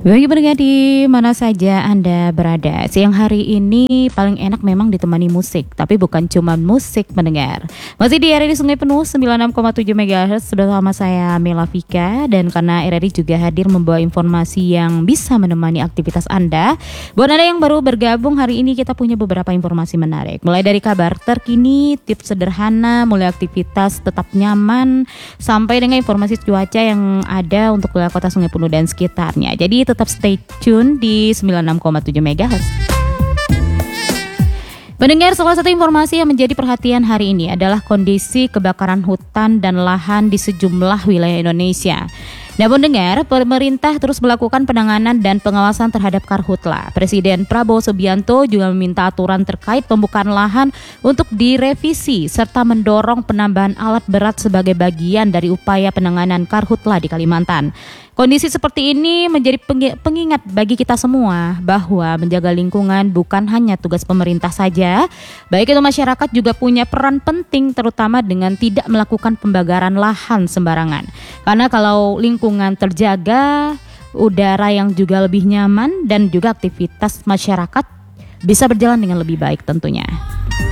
Bagi pendengar di mana saja Anda berada, siang hari ini paling enak memang ditemani musik, tapi bukan cuma musik pendengar. Masih di RRI Sungai Penuh 96,7 MHz bersama saya Mela Vika, dan karena RRI juga hadir membawa informasi yang bisa menemani aktivitas Anda. Buat Anda yang baru bergabung, hari ini kita punya beberapa informasi menarik. Mulai dari kabar terkini, tips sederhana, mulai aktivitas tetap nyaman, sampai dengan informasi cuaca yang ada untuk wilayah kota Sungai Penuh dan sekitarnya. Jadi tetap stay tune di 96,7 MHz. Pendengar, salah satu informasi yang menjadi perhatian hari ini adalah kondisi kebakaran hutan dan lahan di sejumlah wilayah Indonesia. Namun dengar, pemerintah terus melakukan penanganan dan pengawasan terhadap karhutla. Presiden Prabowo Subianto juga meminta aturan terkait pembukaan lahan untuk direvisi serta mendorong penambahan alat berat sebagai bagian dari upaya penanganan karhutla di Kalimantan. Kondisi seperti ini menjadi pengingat bagi kita semua bahwa menjaga lingkungan bukan hanya tugas pemerintah saja, baik itu masyarakat juga punya peran penting, terutama dengan tidak melakukan pembakaran lahan sembarangan. Karena kalau lingkungan terjaga, udara yang juga lebih nyaman dan juga aktivitas masyarakat bisa berjalan dengan lebih baik tentunya.